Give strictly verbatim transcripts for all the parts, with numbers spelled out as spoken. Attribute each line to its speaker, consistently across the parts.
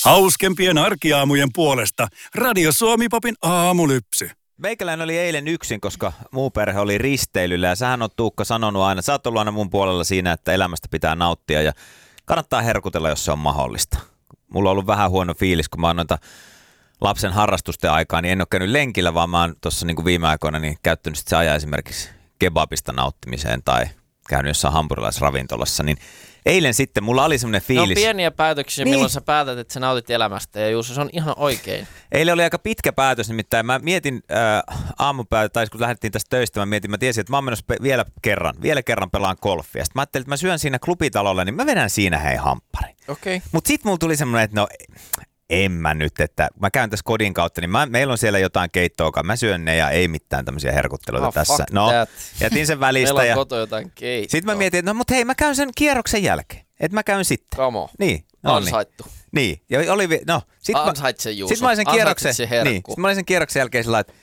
Speaker 1: Hauskempien arkiaamujen puolesta Radio Suomi Popin aamulypsy.
Speaker 2: Meikäläinen oli eilen yksin, koska muu perhe oli risteilyllä ja sähän on Tuukka sanonut aina, sä oot ollut aina mun puolella siinä, että elämästä pitää nauttia ja kannattaa herkutella, jos se on mahdollista. Mulla on ollut vähän huono fiilis, kun mä oon noita lapsen harrastusten aikaa, niin en ole käynyt lenkillä, vaan mä oon tuossa niin kuin viime aikoina niin käyttänyt sit se ajan esimerkiksi kebabista nauttimiseen tai käynyt jossain hampurilaisravintolassa, niin eilen sitten mulla oli semmoinen fiilis.
Speaker 3: Ne on pieniä päätöksiä, niin. Milloin sä päätät, että sä nautit elämästä ja Juuso, se on ihan oikein. Eilen
Speaker 2: oli aika pitkä päätös, nimittäin mä mietin äh, aamupäivä, tai kun lähdettiin tästä töistä, mä mietin, mä tiesin, että mä oon menossa pe- vielä kerran, vielä kerran pelaan golfia. Sitten mä ajattelin, että mä syön siinä klubitalolla, niin mä vedän siinä hei hamppari.
Speaker 3: Okei. Okay.
Speaker 2: Mut sit mulla tuli semmoinen, että no en mä nyt, että mä käyn tässä kodin kautta, niin mä, meillä on siellä jotain keittoa, mä syön ne ja ei mitään tämmöisiä herkutteluita
Speaker 3: oh,
Speaker 2: tässä. No,
Speaker 3: that.
Speaker 2: jätin sen välistä.
Speaker 3: Meillä on
Speaker 2: ja
Speaker 3: koto jotain keittoa.
Speaker 2: Sitten mä mietin, että no mut hei, mä käyn sen kierroksen jälkeen. Että mä käyn sitten.
Speaker 3: Kamo.
Speaker 2: Niin. No,
Speaker 3: ansaittu.
Speaker 2: Niin. Ja oli, no, sit
Speaker 3: ansaitse Juuso.
Speaker 2: Sit mä olin sen kierroksen, niin, sit mä olin sen kierroksen jälkeen sillä että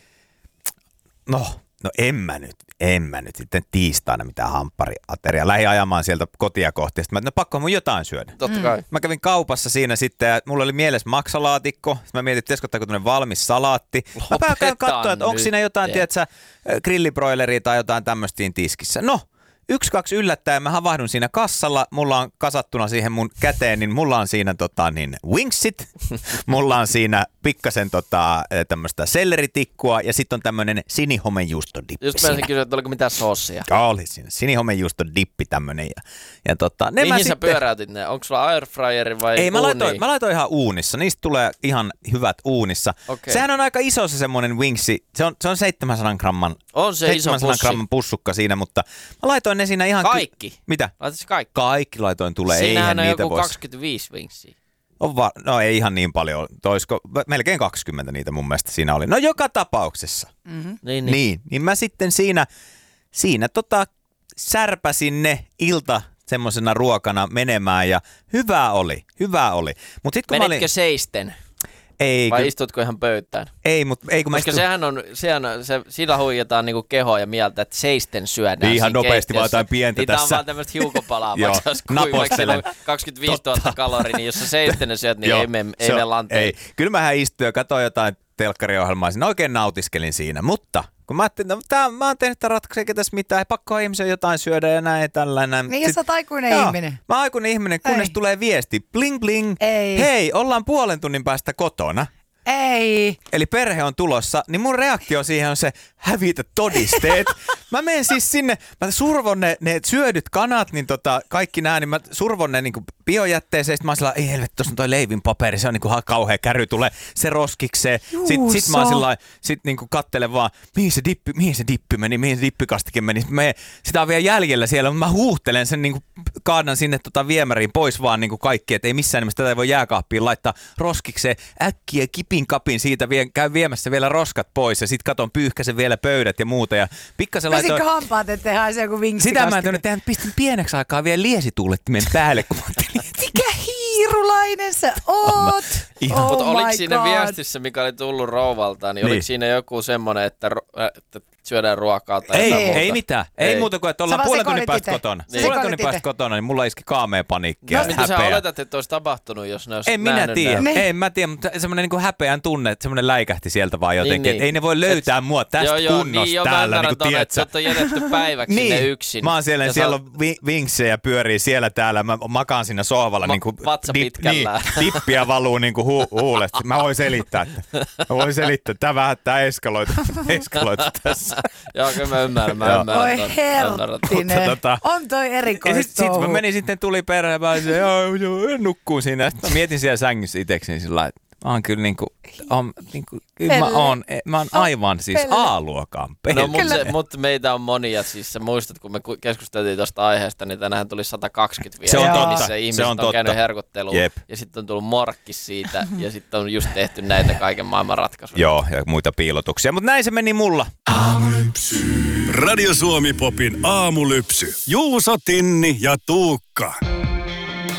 Speaker 2: no, no en mä nyt, en mä nyt sitten tiistaina mitään hamppariateria. Lähdin ajamaan sieltä kotia kohti. Sitten mä no pakko mun jotain syödä.
Speaker 3: Totta kai.
Speaker 2: Mä kävin kaupassa siinä sitten ja mulla oli mielessä maksalaatikko. Sitten mä mietin, että pitäisikö ottaa tämmönen valmis salaatti. Mä käyn katsoa, että onko siinä jotain, tiedätkö, grillibroileria tai jotain tämmöstiin tiskissä. No. Yksi, kaksi yllättäen mä havahdun siinä kassalla, mulla on kasattuna siihen mun käteen, niin mulla on siinä tota, niin wingsit, mulla on siinä pikkasen tota, tämmöistä selleritikkua ja sitten on tämmönen sinihomenjuustodippi.
Speaker 3: Just mä olisin kysyä, että oliko mitään soosia?
Speaker 2: Oli siinä, sinihomenjuustodippi tämmönen. Ja, ja tota,
Speaker 3: mihin sä sitten pyöräytit ne? Onko sulla airfryeri vai
Speaker 2: Ei,
Speaker 3: uuni?
Speaker 2: mä laitoin, mä laitoin ihan uunissa, niistä tulee ihan hyvät uunissa. Okay. Sehän on aika iso se semmonen wingsi, se on, se on seitsemänsadan gramman,
Speaker 3: on se iso pussi.
Speaker 2: gramman pussukka siinä, mutta mä laitoin ne siinä ihan...
Speaker 3: Kaikki?
Speaker 2: Ky- Mitä?
Speaker 3: Laitatko kaikki?
Speaker 2: Kaikki laitoin tulee.
Speaker 3: Siinähän on
Speaker 2: niitä
Speaker 3: joku
Speaker 2: vois...
Speaker 3: kaksikymmentäviisi wingsiä.
Speaker 2: On va- no ei ihan niin paljon. Toisko, melkein kaksikymmentä niitä mun mielestä siinä oli. No joka tapauksessa.
Speaker 3: Mm-hmm. Niin, niin.
Speaker 2: niin. Niin mä sitten siinä, siinä tota, särpäsin ne ilta semmosena ruokana menemään ja hyvää oli. Hyvää oli. Mut sit, kun
Speaker 3: Menitkö
Speaker 2: mä olin...
Speaker 3: seisten?
Speaker 2: Ei,
Speaker 3: vai
Speaker 2: kun...
Speaker 3: istutko ihan pöytään?
Speaker 2: Ei, mutta ei kun mä
Speaker 3: Koska
Speaker 2: istun...
Speaker 3: sehän on, sehän on se, sillä huijataan niinku kehoa ja mieltä, että seisten syödään.
Speaker 2: Ihan nopeasti vaan jotain pientä
Speaker 3: niin
Speaker 2: tässä.
Speaker 3: Niitä on vaan tämmöistä hiukopalaa, vaikka olisi kuivaksi kaksikymmentäviisituhatta kaloria, niin jos sä seisten syöt, niin ei mene me lanteen. Ei.
Speaker 2: Kyllä mähän istuin ja katsoin jotain telkkariohjelmaa, siinä oikein nautiskelin siinä, mutta... Kun mä ajattelin, no, tää, mä oon tehnyt tämän ratkaisun, eikä tässä mitään, pakkoa ihmisen jotain syödä ja näin ja tällainen.
Speaker 4: Niin, jos sä oot aikuinen
Speaker 2: joo,
Speaker 4: ihminen.
Speaker 2: Mä oon aikuinen ihminen, kunnes ei. Tulee viesti, bling bling,
Speaker 4: ei.
Speaker 2: Hei, ollaan puolen tunnin päästä kotona.
Speaker 4: Ei.
Speaker 2: Eli perhe on tulossa, niin mun reaktio siihen on se, hävitä todisteet. Mä menen siis sinne, mä survon ne, ne syödyt kanat, niin tota, kaikki nää, niin mä survon ne niinku biojätteeseen. Sitten mä oon sillä, ei helvetti, tuossa on toi leivin paperi, se on niinku kauhea käry, tulee se roskikseen. Sitten sit mä oon sillä sit niinku kattelen vaan, mihin se dippi, mihin se dippi meni, mihin se dippikastike meni. Me, sitä on vielä jäljellä siellä, mutta mä huuhtelen sen, niinku, kaadan sinne tota viemäriin pois vaan niinku kaikki, että ei missään nimessä tätä ei voi jääkaappiin laittaa roskikseen äkkiä kipin kapin siitä, vie, käyn viemässä vielä roskat pois ja sit katon pyyhkäsen vielä pöydät ja muuta. Ja pikkasen laitoin...
Speaker 4: Pesinkö hampaat, ettei haise joku vinksikastike?
Speaker 2: Sitä mä en tehnyt, että pistin pieneksi aikaa vielä liesituulettimen päälle, kun mä ajattelin,
Speaker 4: mikä hiirulainen sä oot?
Speaker 3: Oh mutta oliko siinä viestissä, mikä oli tullut rouvalta, niin, niin. oliko siinä joku semmoinen, että, että syödään ruokaa tai
Speaker 2: ei,
Speaker 3: muuta?
Speaker 2: Ei mitään. Ei, ei muuta kuin, että ollaan puolen tunnin päästä kotona.
Speaker 3: Niin.
Speaker 2: Puolen tunnin päästä kotona, niin mulla iski kaamea paniikki ja
Speaker 3: no, mitä sä oletat, että olisi tapahtunut, jos ne olisi
Speaker 2: en minä tiedä. Ei mä tiedä, mutta semmoinen niin kuin häpeän tunne, että semmoinen läikähti sieltä vaan jotenkin. Niin, niin. Ei ne voi löytää et, mua tästä joo, joo, kunnosta
Speaker 3: niin,
Speaker 2: täällä, niin kuin tiedät
Speaker 3: sä. Että on jätetty päiväksi niin. Ne yksin.
Speaker 2: Mä oon siellä, ja siellä on vinksejä pyörii siellä täällä. Mä makaan siinä sohvalla.
Speaker 3: Ma-
Speaker 2: niin kuin
Speaker 3: vatsa
Speaker 2: dip,
Speaker 3: pitkällään.
Speaker 2: Niin, dippiä valuu niin kuin hu- huulesta. Mä voin selittää, että mä voin selittää. Tää vähän, tää eskaloitu, eskaloitu tässä.
Speaker 3: Joo, kyllä mä ymmärrän. Mä ymmärrän.
Speaker 4: Oi herttinen. Tota, on toi erikoista.
Speaker 2: Sitten sit mä menin sitten, tuli perhe, mä olisin, joo, joo, nukkuu siinä. Sitten mä mietin siellä sängyssä itsekseni sillä lailla, että mä oon kyllä niinku, on, niinku kyllä mä oon, mä oon aivan siis A-luokan pelle.
Speaker 3: No mutta mut meitä on monia, siis sä muistat, kun me keskusteltiin tuosta aiheesta, niin tänään tuli sata kaksikymmentä vielä.
Speaker 2: Se on totta,
Speaker 3: missä ihmiset
Speaker 2: se on,
Speaker 3: on käynyt
Speaker 2: totta.
Speaker 3: herkutteluun.
Speaker 2: Jep.
Speaker 3: Ja sitten on tullut morkkis siitä, ja sitten on just tehty näitä kaiken maailman ratkaisuja.
Speaker 2: Joo, ja muita piilotuksia, mutta näin se meni mulla.
Speaker 1: Aamulypsy. Radio Suomi Popin aamulypsy. Juuso, Tinni ja Tuukka.